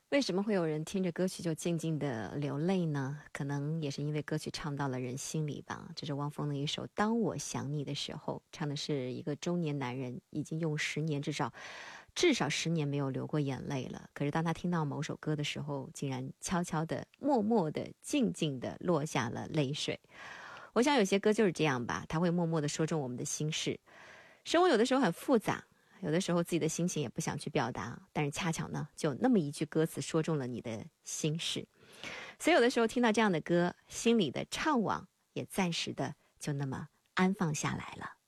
为什么会有人听着歌曲就静静的流泪呢？可能也是因为歌曲唱到了人心里吧。这是汪峰的一首《当我想你的时候》，唱的是一个中年男人已经用10年至少10年没有流过眼泪了。可是当他听到某首歌的时候，竟然悄悄的、默默的、静静的落下了泪水。我想有些歌就是这样吧，他会默默的说中我们的心事。生活有的时候很复杂，有的时候自己的心情也不想去表达，但是恰巧呢，就那么一句歌词说中了你的心事。所以有的时候听到这样的歌，心里的怅惘也暂时的就那么安放下来了。